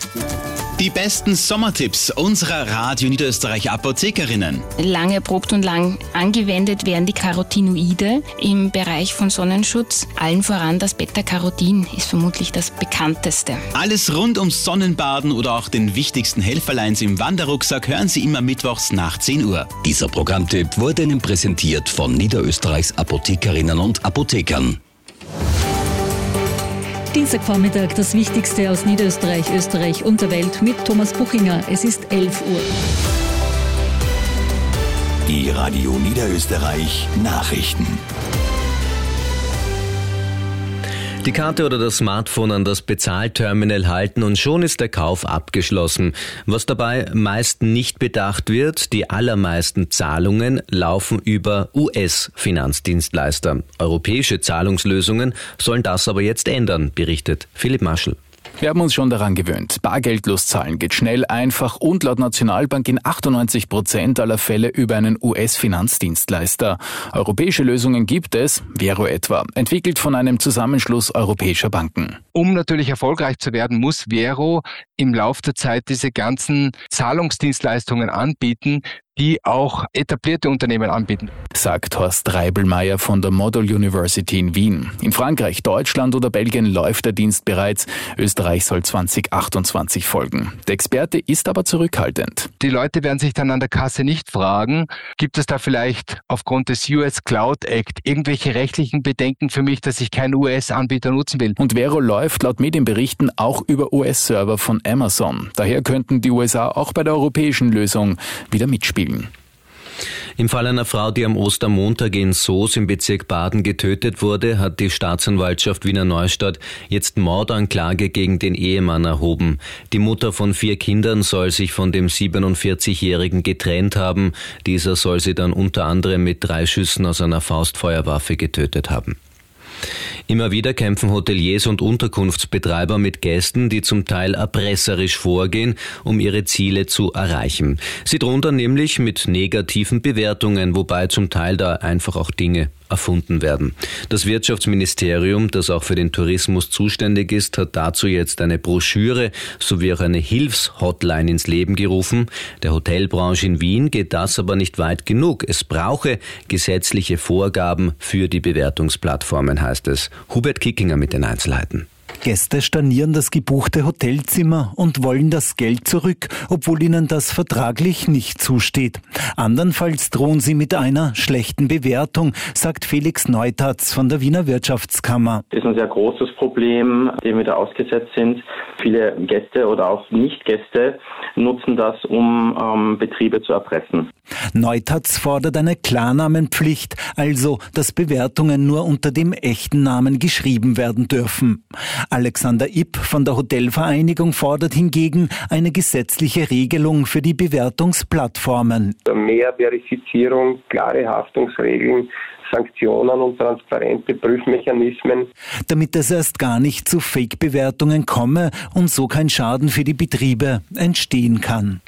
Die besten Sommertipps unserer Radio Niederösterreich Apothekerinnen. Lang erprobt und lang angewendet werden die Carotinoide im Bereich von Sonnenschutz. Allen voran das Beta-Carotin ist vermutlich das bekannteste. Alles rund ums Sonnenbaden oder auch den wichtigsten Helferleins im Wanderrucksack hören Sie immer mittwochs nach 10 Uhr. Dieser Programmtipp wurde Ihnen präsentiert von Niederösterreichs Apothekerinnen und Apothekern. Dienstagvormittag, das Wichtigste aus Niederösterreich, Österreich und der Welt mit Thomas Buchinger. Es ist 11 Uhr. Die Radio Niederösterreich Nachrichten. Die Karte oder das Smartphone an das Bezahlterminal halten und schon ist der Kauf abgeschlossen. Was dabei meist nicht bedacht wird, die allermeisten Zahlungen laufen über US-Finanzdienstleister. Europäische Zahlungslösungen sollen das aber jetzt ändern, berichtet Philipp Maschel. Wir haben uns schon daran gewöhnt. Bargeldlos zahlen geht schnell, einfach und laut Nationalbank in 98% aller Fälle über einen US-Finanzdienstleister. Europäische Lösungen gibt es, Vero etwa, entwickelt von einem Zusammenschluss europäischer Banken. Um natürlich erfolgreich zu werden, muss Vero im Laufe der Zeit diese ganzen Zahlungsdienstleistungen anbieten, die auch etablierte Unternehmen anbieten. Sagt Horst Reibelmeier von der Model University in Wien. In Frankreich, Deutschland oder Belgien läuft der Dienst bereits. Österreich soll 2028 folgen. Der Experte ist aber zurückhaltend. Die Leute werden sich dann an der Kasse nicht fragen, gibt es da vielleicht aufgrund des US Cloud Act irgendwelche rechtlichen Bedenken für mich, dass ich keinen US-Anbieter nutzen will? Und Vero läuft laut Medienberichten auch über US-Server von Amazon. Daher könnten die USA auch bei der europäischen Lösung wieder mitspielen. Im Fall einer Frau, die am Ostermontag in Soos im Bezirk Baden getötet wurde, hat die Staatsanwaltschaft Wiener Neustadt jetzt Mordanklage gegen den Ehemann erhoben. Die Mutter von 4 Kindern soll sich von dem 47-Jährigen getrennt haben. Dieser soll sie dann unter anderem mit 3 Schüssen aus einer Faustfeuerwaffe getötet haben. Immer wieder kämpfen Hoteliers und Unterkunftsbetreiber mit Gästen, die zum Teil erpresserisch vorgehen, um ihre Ziele zu erreichen. Sie drohen dann nämlich mit negativen Bewertungen, wobei zum Teil da einfach auch Dinge erfunden werden. Das Wirtschaftsministerium, das auch für den Tourismus zuständig ist, hat dazu jetzt eine Broschüre sowie auch eine Hilfshotline ins Leben gerufen. Der Hotelbranche in Wien geht das aber nicht weit genug. Es brauche gesetzliche Vorgaben für die Bewertungsplattformen, heißt es. Hubert Kickinger mit den Einzelheiten. Gäste stornieren das gebuchte Hotelzimmer und wollen das Geld zurück, obwohl ihnen das vertraglich nicht zusteht. Andernfalls drohen sie mit einer schlechten Bewertung, sagt Felix Neutatz von der Wiener Wirtschaftskammer. Das ist ein sehr großes Problem, dem wir da ausgesetzt sind. Viele Gäste oder auch Nicht-Gäste nutzen das, um Betriebe zu erpressen. Neutatz fordert eine Klarnamenpflicht, also dass Bewertungen nur unter dem echten Namen geschrieben werden dürfen. Alexander Ipp von der Hotelvereinigung fordert hingegen eine gesetzliche Regelung für die Bewertungsplattformen. Mehr Verifizierung, klare Haftungsregeln, Sanktionen und transparente Prüfmechanismen. Damit es erst gar nicht zu Fake-Bewertungen komme und so kein Schaden für die Betriebe entstehen kann.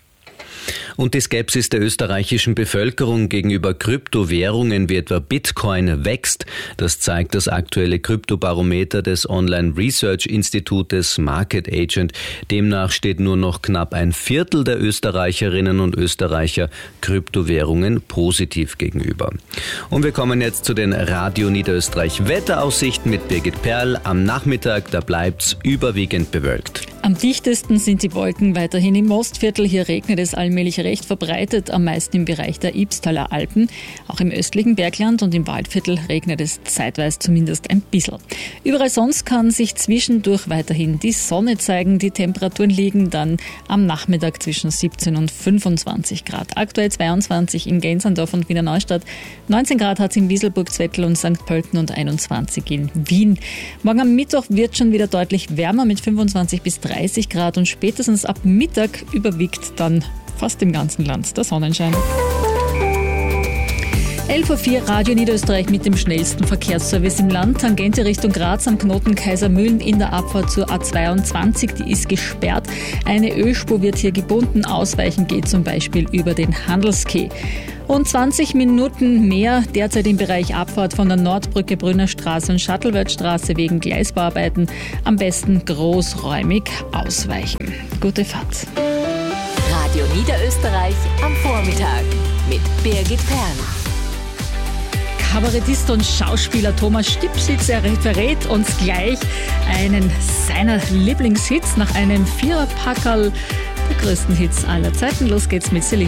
Und die Skepsis der österreichischen Bevölkerung gegenüber Kryptowährungen wie etwa Bitcoin wächst. Das zeigt das aktuelle Kryptobarometer des Online-Research-Institutes Market Agent. Demnach steht nur noch knapp ein Viertel der Österreicherinnen und Österreicher Kryptowährungen positiv gegenüber. Und wir kommen jetzt zu den Radio Niederösterreich Wetteraussichten mit Birgit Perl. Am Nachmittag, da bleibt's überwiegend bewölkt. Am dichtesten sind die Wolken weiterhin im Ostviertel. Hier regnet es allmählich recht verbreitet, am meisten im Bereich der Ibstaler Alpen. Auch im östlichen Bergland und im Waldviertel regnet es zeitweise zumindest ein bisschen. Überall sonst kann sich zwischendurch weiterhin die Sonne zeigen. Die Temperaturen liegen dann am Nachmittag zwischen 17 und 25 Grad. Aktuell 22 in Gensandorf und Wiener Neustadt. 19 Grad hat es in Wieselburg, Zwettl und St. Pölten und 21 in Wien. Morgen am Mittwoch wird schon wieder deutlich wärmer mit 25 bis 30 Grad und spätestens ab Mittag überwiegt dann fast im ganzen Land der Sonnenschein. 11.04 Uhr, Radio Niederösterreich mit dem schnellsten Verkehrsservice im Land. Tangente Richtung Graz am Knoten Kaisermühlen in der Abfahrt zur A22, die ist gesperrt. Eine Ölspur wird hier gebunden. Ausweichen geht zum Beispiel über den Handelskeh. Und 20 Minuten mehr derzeit im Bereich Abfahrt von der Nordbrücke, Brünnerstraße und Shuttleworthstraße wegen Gleisbauarbeiten. Am besten großräumig ausweichen. Gute Fahrt. Radio Niederösterreich am Vormittag mit Birgit Perl. Kabarettist und Schauspieler Thomas Stipsitzer verrät uns gleich einen seiner Lieblingshits nach einem Viererpackerl der größten Hits aller Zeiten. Los geht's mit Celine.